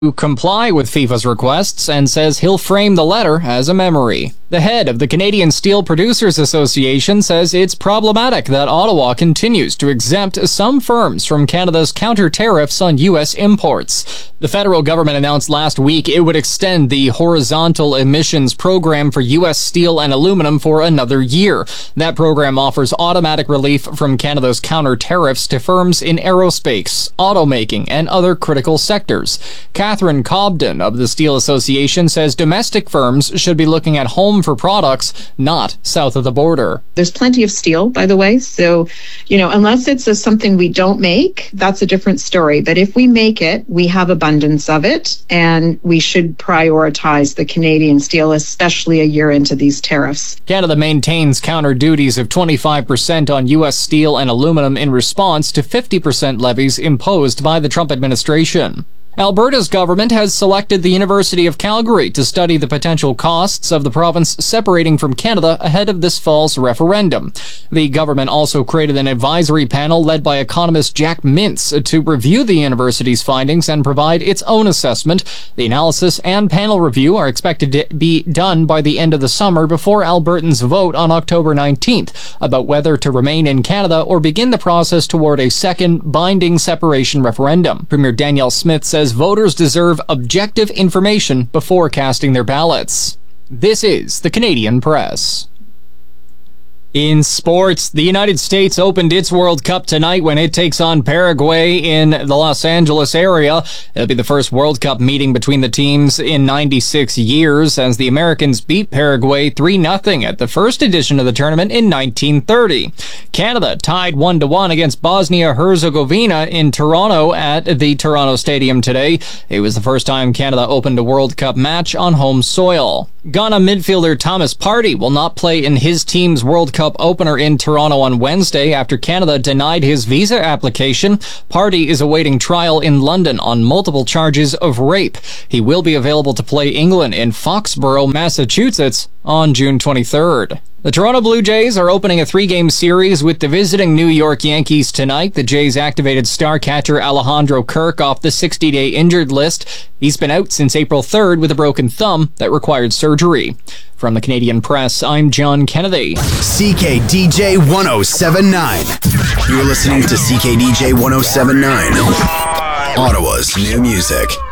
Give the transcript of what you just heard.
comply with FIFA's requests and says he'll frame the letter as a memory. The head of the Canadian Steel Producers Association says it's problematic that Ottawa continues to exempt some firms from Canada's counter tariffs on U.S. imports. The federal government announced last week it would extend the horizontal emissions program for U.S. steel and aluminum for another year. That program offers automatic relief from Canada's counter tariffs to firms in aerospace, automaking, and other critical sectors. Catherine Cobden of the Steel Association says domestic firms should be looking at home for products, not south of the border. There's plenty of steel, by the way, so, unless it's something we don't make, that's a different story. But if we make it, we have abundance of it, and we should prioritize the Canadian steel, especially a year into these tariffs. Canada maintains counter duties of 25% on U.S. steel and aluminum in response to 50% levies imposed by the Trump administration. Alberta's government has selected the University of Calgary to study the potential costs of the province separating from Canada ahead of this fall's referendum. The government also created an advisory panel led by economist Jack Mintz to review the university's findings and provide its own assessment. The analysis and panel review are expected to be done by the end of the summer before Albertans vote on October 19th about whether to remain in Canada or begin the process toward a second binding separation referendum. Premier Danielle Smith says voters deserve objective information before casting their ballots. This is the Canadian Press. In sports, the United States opened its World Cup tonight when it takes on Paraguay in the Los Angeles area. It'll be the first World Cup meeting between the teams in 96 years as the Americans beat Paraguay 3-0 at the first edition of the tournament in 1930. Canada tied 1-1 against Bosnia-Herzegovina in Toronto at the Toronto Stadium today. It was the first time Canada opened a World Cup match on home soil. Ghana midfielder Thomas Partey will not play in his team's World Cup opener in Toronto on Wednesday after Canada denied his visa application. Partey is awaiting trial in London on multiple charges of rape. He will be available to play England in Foxborough, Massachusetts on June 23rd. The Toronto Blue Jays are opening a 3-game series with the visiting New York Yankees tonight. The Jays activated star catcher Alejandro Kirk off the 60-day injured list. He's been out since April 3rd with a broken thumb that required surgery. From the Canadian Press, I'm John Kennedy. CKDJ 1079. You're listening to CKDJ 1079. Ottawa's new music.